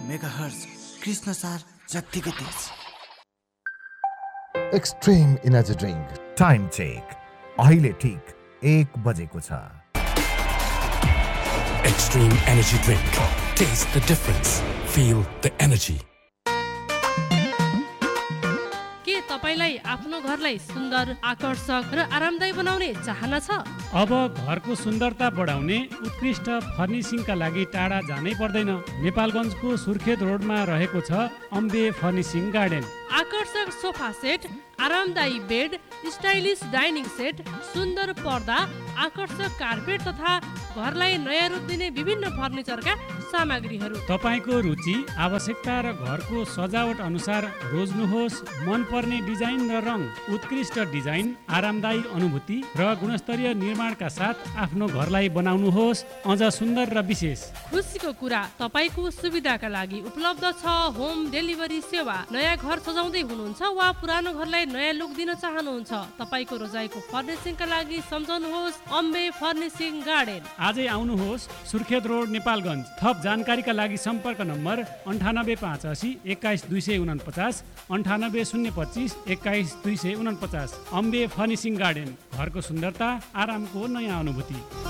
Megahertz Krishna सार जत्तिकै तेज। Extreme energy drink time check अहिले ठीक 1 बजेको छ। Extreme energy drink. Taste the difference. Feel the energy. के तपाईलाई आफ्नो घरलाई सुन्दर, आकर्षक र आरामदायी बनाउने चाहना छ? अब घरको सुन्दरता बढाउने उत्कृष्ट फर्निसिङका लागि टाढा जानै पर्दैन। नेपालगञ्जको सुर्खेत रोडमा रहेको छ अम्बे फर्निसिङ गार्डन। आकर्षक सोफा सेट, आरामदायी बेड, स्टाइलिश डाइनिङ सेट, सुन्दर पर्दा, आकर्षक कार्पेट तथा घरलाई नयाँ रूप दिने विभिन्न फर्निचरका सामग्रीहरू। तपाईको रुचि, आवश्यकता र घरको सजावट अनुसार रोज्नुहोस्। मनपर्ने डिजाइन र रङ, उत्कृष्ट डिजाइन, आरामदायी अनुभूति र गुणस्तरीय निर्माणका साथ आफ्नो घरलाई बनाउनुहोस् अझ सुन्दर र विशेष। खुसीको कुरा, तपाईको सुविधाका लागि उपलब्ध छ होम डेलिभरी सेवा। नयाँ घर सजाउँदै हुनुहुन्छ वा पुरानो घरलाई नयाँ लुक दिन चाहनुहुन्छ? तपाईको रोजाइको फर्निसिङका लागि सम्झनुहोस् अम्बे फर्निसिङ गार्डन। आजै आउनुहोस् सुर्खेत रोड नेपालगञ्ज। थप जानकारीका लागि सम्पर्क नम्बर 9858 21 249 98 025 21 249। अम्बे फर्निसिङ गार्डन, घरको सुन्दरता, आरामको नयाँ अनुभूति।